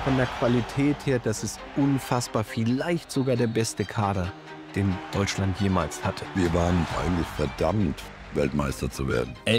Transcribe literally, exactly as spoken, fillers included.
von der Qualität her, das ist unfassbar. Vielleicht sogar der beste Kader, den Deutschland jemals hatte. Wir waren eigentlich verdammt, Weltmeister zu werden.